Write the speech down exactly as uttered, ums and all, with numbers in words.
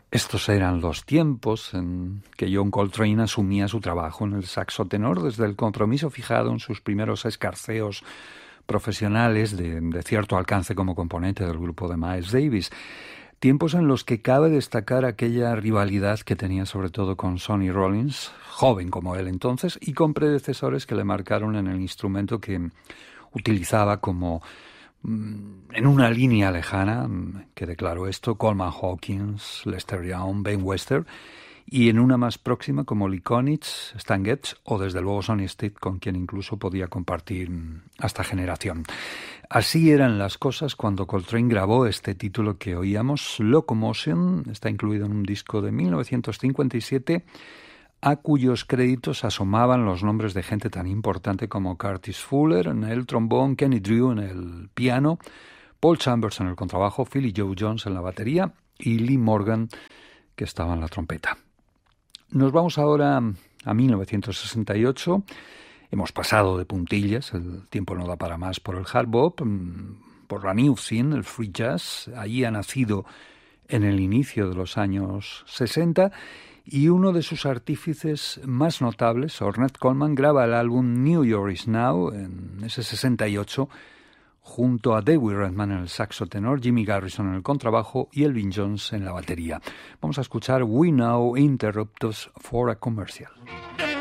Estos eran los tiempos en que John Coltrane asumía su trabajo en el saxo tenor desde el compromiso fijado en sus primeros escarceos profesionales de, de cierto alcance como componente del grupo de Miles Davis. Tiempos en los que cabe destacar aquella rivalidad que tenía sobre todo con Sonny Rollins, joven como él entonces, y con predecesores que le marcaron en el instrumento que utilizaba como en una línea lejana, que declaró esto, Coleman Hawkins, Lester Young, Ben Webster, y en una más próxima como Lee Konitz, Stan Getz o desde luego Sonny Stitt, con quien incluso podía compartir hasta generación. Así eran las cosas cuando Coltrane grabó este título que oíamos, Locomotion. Está incluido en un disco de mil novecientos cincuenta y siete, a cuyos créditos asomaban los nombres de gente tan importante como Curtis Fuller en el trombón, Kenny Drew en el piano, Paul Chambers en el contrabajo, Philly Joe Jones en la batería y Lee Morgan, que estaba en la trompeta. Nos vamos ahora a mil novecientos sesenta y ocho. Hemos pasado de puntillas, el tiempo no da para más, por el hard bop, por la new scene, el free jazz. Allí ha nacido en el inicio de los años sesenta, y uno de sus artífices más notables, Ornette Coleman, graba el álbum New York Is Now en ese sesenta y ocho, junto a Dewey Redman en el saxo tenor, Jimmy Garrison en el contrabajo y Elvin Jones en la batería. Vamos a escuchar We Now Interrupt Us for a Commercial.